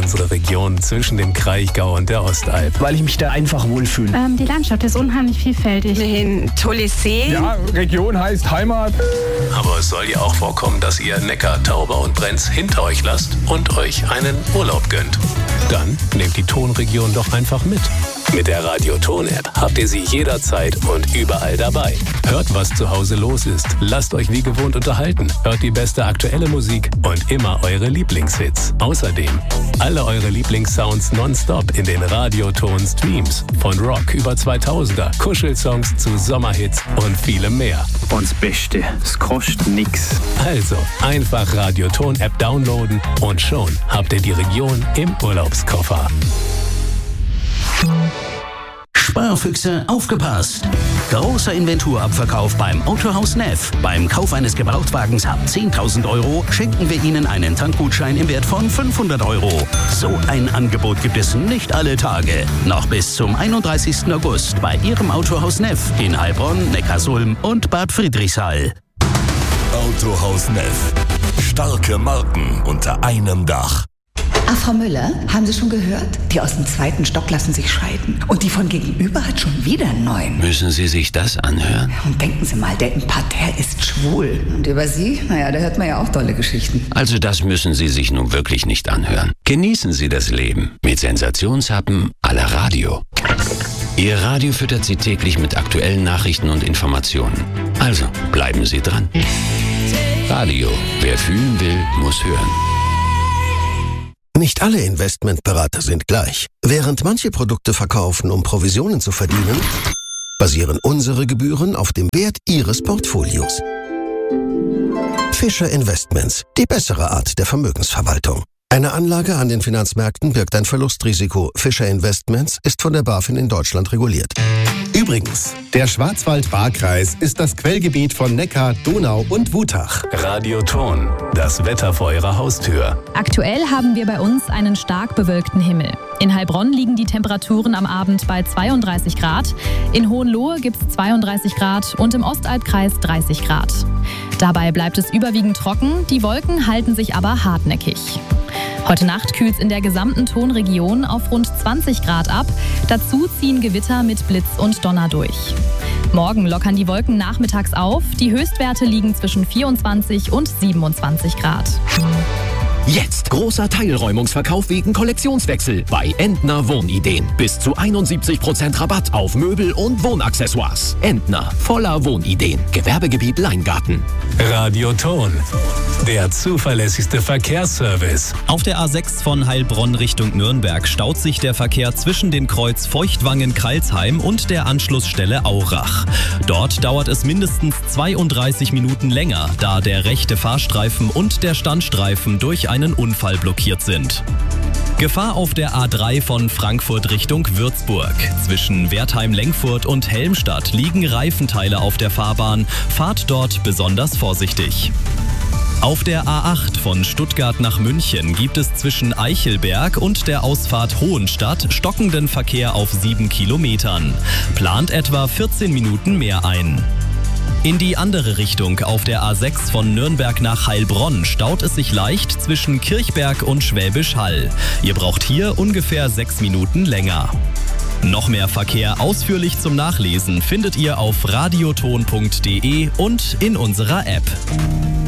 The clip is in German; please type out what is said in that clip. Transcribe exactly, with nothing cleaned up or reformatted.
unsere Region zwischen dem Kraichgau und der Ostalb? Weil ich mich da einfach wohlfühle. Ähm, die Landschaft ist unheimlich vielfältig. Ein tolles See. Ja, Region heißt Heimat. Aber es soll ja auch vorkommen, dass ihr Neckar, Tauber und Brenz hinter euch lasst und euch einen Urlaub gönnt. Dann nehmt die Tonregion doch einfach mit. Mit der Radio-Ton-App habt ihr sie jederzeit und überall dabei. Hört, was zu Hause los ist. Lasst euch wie gewohnt unterhalten. Hört die beste aktuelle Musik und immer eure Lieblingshits. Außerdem alle eure Lieblingssounds nonstop in den Radio-Ton-Streams. Von Rock über zweitausender, Kuschelsongs zu Sommerhits und vielem mehr. Und das Beste, es kostet nix. Also einfach Radio-Ton-App downloaden und schon habt ihr die Region im Urlaubskoffer. Sparfüchse, aufgepasst! Großer Inventurabverkauf beim Autohaus Neff. Beim Kauf eines Gebrauchtwagens ab zehntausend Euro schenken wir Ihnen einen Tankgutschein im Wert von fünfhundert Euro. So ein Angebot gibt es nicht alle Tage. Noch bis zum einunddreißigsten August bei Ihrem Autohaus Neff in Heilbronn, Neckarsulm und Bad Friedrichshall. Autohaus Neff. Starke Marken unter einem Dach. Ah, Frau Müller, haben Sie schon gehört? Die aus dem zweiten Stock lassen sich scheiden. Und die von gegenüber hat schon wieder einen neuen. Müssen Sie sich das anhören? Und denken Sie mal, der im Parterre ist schwul. Und über Sie? Naja, da hört man ja auch tolle Geschichten. Also das müssen Sie sich nun wirklich nicht anhören. Genießen Sie das Leben mit Sensationshappen à la Radio. Ihr Radio füttert Sie täglich mit aktuellen Nachrichten und Informationen. Also bleiben Sie dran. Radio, wer fühlen will, muss hören. Nicht alle Investmentberater sind gleich. Während manche Produkte verkaufen, um Provisionen zu verdienen, basieren unsere Gebühren auf dem Wert Ihres Portfolios. Fischer Investments, die bessere Art der Vermögensverwaltung. Eine Anlage an den Finanzmärkten birgt ein Verlustrisiko. Fischer Investments ist von der BaFin in Deutschland reguliert. Übrigens, der Schwarzwald-Baar-Kreis ist das Quellgebiet von Neckar, Donau und Wutach. Radio-Ton, das Wetter vor eurer Haustür. Aktuell haben wir bei uns einen stark bewölkten Himmel. In Heilbronn liegen die Temperaturen am Abend bei zweiunddreißig Grad. In Hohenlohe gibt es zweiunddreißig Grad und im Ostalbkreis dreißig Grad. Dabei bleibt es überwiegend trocken, die Wolken halten sich aber hartnäckig. Heute Nacht kühlt es in der gesamten Tonregion auf rund zwanzig Grad ab. Dazu ziehen Gewitter mit Blitz und Donner durch. Morgen lockern die Wolken nachmittags auf. Die Höchstwerte liegen zwischen vierundzwanzig und siebenundzwanzig Grad. Jetzt großer Teilräumungsverkauf wegen Kollektionswechsel bei Entner Wohnideen. Bis zu einundsiebzig Prozent Rabatt auf Möbel und Wohnaccessoires. Entner, voller Wohnideen. Gewerbegebiet Leingarten. Radio-Ton, der zuverlässigste Verkehrsservice. Auf der A sechs von Heilbronn Richtung Nürnberg staut sich der Verkehr zwischen dem Kreuz Feuchtwangen-Kralsheim und der Anschlussstelle Aurach. Dort dauert es mindestens zweiunddreißig Minuten länger, da der rechte Fahrstreifen und der Standstreifen durch einen Unfall blockiert sind. Gefahr auf der A drei von Frankfurt Richtung Würzburg. Zwischen Wertheim-Lenkfurt und Helmstadt liegen Reifenteile auf der Fahrbahn. Fahrt dort besonders vorsichtig. Auf der A acht von Stuttgart nach München gibt es zwischen Eichelberg und der Ausfahrt Hohenstadt stockenden Verkehr auf sieben Kilometern. Plant etwa vierzehn Minuten mehr ein. In die andere Richtung auf der A sechs von Nürnberg nach Heilbronn staut es sich leicht zwischen Kirchberg und Schwäbisch Hall. Ihr braucht hier ungefähr sechs Minuten länger. Noch mehr Verkehr ausführlich zum Nachlesen findet ihr auf radioton punkt de und in unserer App.